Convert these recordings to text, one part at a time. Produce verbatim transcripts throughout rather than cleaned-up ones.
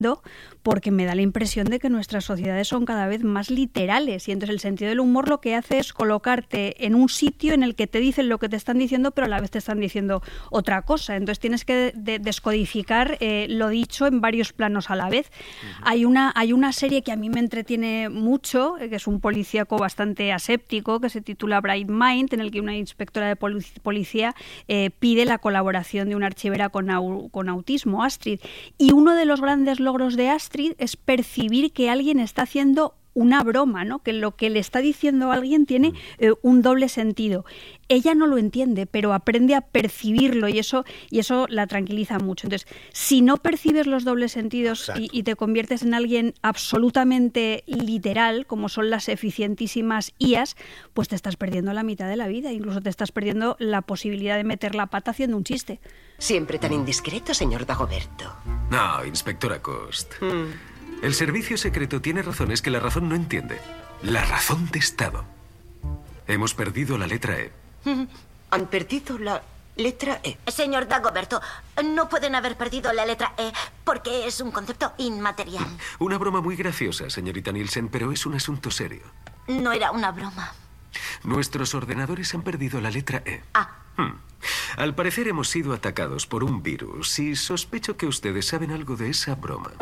porque me da la impresión de que nuestras sociedades son cada vez más literales y entonces el sentido del humor lo que hace es colocarte en un sitio en el que te dicen lo que te están diciendo pero a la vez te están diciendo otra cosa, entonces tienes que de- descodificar eh, lo dicho en varios planos a la vez. Uh-huh. Hay una, hay una serie que a mí me entretiene mucho, que es un policíaco bastante aséptico, que se titula Bright Mind, en el que una inspectora de polic- policía eh, pide la colaboración de una archivera con, au- con autismo, Astrid, y uno de los grandes logros de Astrid es percibir que alguien está haciendo una broma, ¿no? Que lo que le está diciendo a alguien tiene eh, un doble sentido. Ella no lo entiende, pero aprende a percibirlo y eso, y eso la tranquiliza mucho. Entonces, si no percibes los dobles sentidos y, y te conviertes en alguien absolutamente literal, como son las eficientísimas I As, pues te estás perdiendo la mitad de la vida, incluso te estás perdiendo la posibilidad de meter la pata haciendo un chiste. Siempre tan indiscreto, señor Dagoberto. No, inspectora Cost. Mm. El servicio secreto tiene razones que la razón no entiende. La razón de Estado. Hemos perdido la letra E. Han perdido la letra E. Señor Dagoberto, no pueden haber perdido la letra E porque es un concepto inmaterial. Una broma muy graciosa, señorita Nielsen, pero es un asunto serio. No era una broma. Nuestros ordenadores han perdido la letra E. Ah. Hmm. Al parecer hemos sido atacados por un virus y sospecho que ustedes saben algo de esa broma.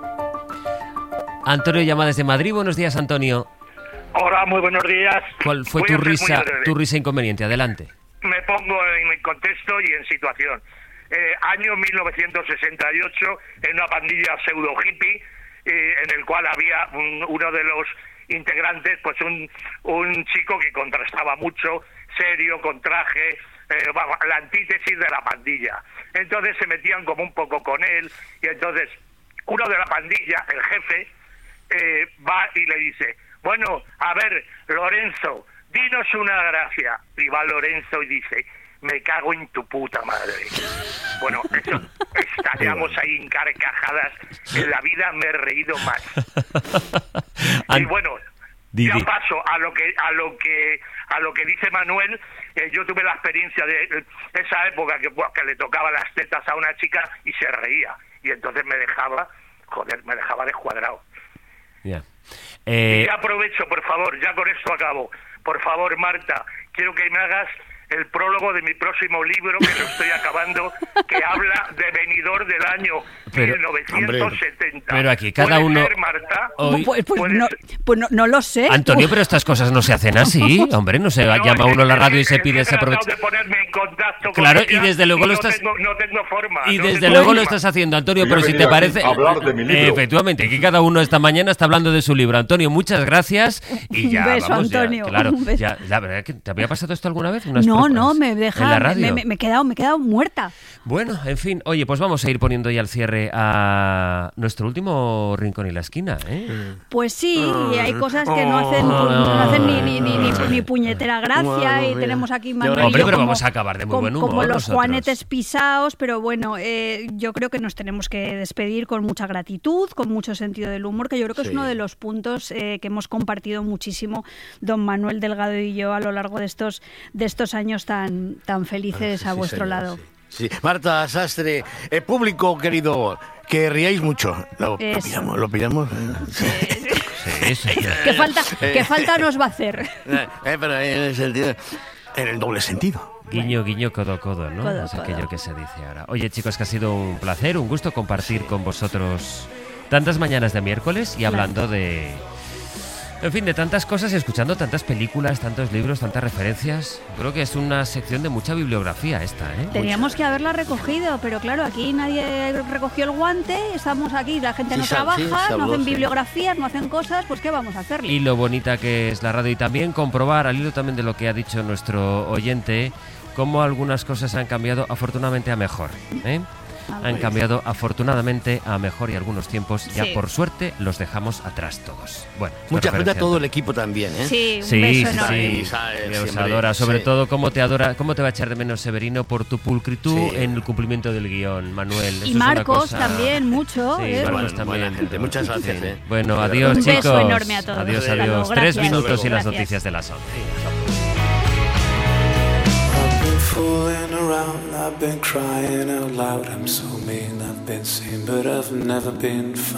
Antonio llama desde Madrid. Buenos días, Antonio. Hola, muy buenos días. ¿Cuál fue Voy tu a ser muy risa, breve. tu risa inconveniente? Adelante. Me pongo en contexto y en situación. Eh, año mil novecientos sesenta y ocho, en una pandilla pseudo hippie, eh, en el cual había un, uno de los integrantes, pues un, un chico que contrastaba mucho, serio, con traje, eh, vamos, la antítesis de la pandilla. Entonces se metían como un poco con él, y entonces uno de la pandilla, el jefe, eh, va y le dice, bueno, a ver, Lorenzo, dinos una gracia. Y va Lorenzo y dice, me cago en tu puta madre. Bueno, eso, estallamos ahí en carcajadas. En la vida me he reído más. Y bueno, ya paso a lo que a lo que a lo que dice Manuel. Eh, yo tuve la experiencia de eh, esa época que, bueno, que le tocaba las tetas a una chica y se reía, y entonces me dejaba, joder, me dejaba descuadrado. Yeah. Eh... Y aprovecho, por favor, ya con esto acabo. Por favor, Marta, quiero que me hagas el prólogo de mi próximo libro, que lo estoy acabando, que habla de venidor del año pero, mil novecientos setenta. Pero aquí cada uno... Ser, Marta? Hoy... Pues, pues, no, pues no, no lo sé. Antonio, pero estas cosas no se hacen así, hombre, no se no, llama uno a la radio y se pide ese aprovecho. de ponerme en contacto claro, con ella, y desde luego y lo no estás... Tengo, no tengo forma. Y no desde tengo luego forma. lo estás haciendo, Antonio, Yo pero si te parece... Hablar de mi libro. Efectivamente, aquí cada uno esta mañana está hablando de su libro. Antonio, muchas gracias. Y ya, un beso, vamos, Antonio. Ya, claro, Un beso. ya, la verdad que ¿te había pasado esto alguna vez? Unas No, propas no, me deja... en la radio. Me, me, me he quedado, me he quedado muerta. Bueno, en fin, oye, pues vamos a ir poniendo ya al cierre a nuestro último rincón y la esquina, ¿eh? Pues sí, y hay cosas que no hacen, no hacen ni, ni, ni, ni, ni puñetera gracia, y tenemos aquí Manuel. Hombre, pero como, vamos a acabar de muy como, buen humor como los nosotros. juanetes pisaos, pero bueno, eh, yo creo que nos tenemos que despedir con mucha gratitud, con mucho sentido del humor, que yo creo que sí. Es uno de los puntos eh, que hemos compartido muchísimo don Manuel Delgado y yo a lo largo de estos, de estos años tan, tan felices sí, a sí, vuestro señor, lado. Sí. Sí. Marta Sastre, eh, público querido, que riáis mucho. Lo, lo pillamos, lo pillamos. Sí, sí, sí. ¿Qué falta, qué falta nos va a hacer? Eh, pero en el sentido, en el doble sentido. Guiño, guiño, codo, codo, ¿no? Codo, es codo. aquello que se dice ahora. Oye, chicos, que ha sido un placer, un gusto compartir con vosotros tantas mañanas de miércoles y hablando de... En fin, de tantas cosas, escuchando tantas películas, tantos libros, tantas referencias. Creo que es una sección de mucha bibliografía esta, ¿eh? Teníamos que haberla recogido, pero claro, aquí nadie recogió el guante, estamos aquí, la gente Sí, no sab- trabaja, sí, no sabroso. hacen bibliografías, no hacen cosas, pues ¿qué vamos a hacerle? Y lo bonita que es la radio, y también comprobar, al hilo también de lo que ha dicho nuestro oyente, cómo algunas cosas han cambiado afortunadamente a mejor, ¿eh? Han cambiado afortunadamente a mejor, y algunos tiempos ya Sí. por suerte los dejamos atrás todos. Bueno, Mucha gente a referencia. todo el equipo también, ¿eh? Sí, un Sí, beso sí, enorme. sí, Sabes, que os siempre, adora, sobre sí. todo cómo te adora, cómo te va a echar de menos Severino por tu pulcritud Sí. en el cumplimiento del guión, Manuel. Eso Y es una Marcos cosa- también, mucho. Sí, ¿eh? Marcos Bueno, también. buena gente. Muchas gracias, En fin. ¿eh? Bueno, De adiós, Un chicos. beso enorme a todos. Adiós, Hasta luego, adiós. gracias. Tres minutos y las Gracias. noticias de las once. I've been fooling around. around, I've been crying out loud. I'm so mean, I've been seen, but I've never been fine.